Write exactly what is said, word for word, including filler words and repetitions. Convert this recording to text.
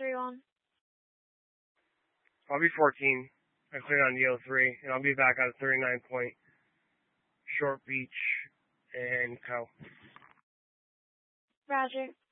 are you on? I'll be fourteen. I cleared on the oh three, and I'll be back out of thirty-nine Point, Short Beach, and Co. Roger.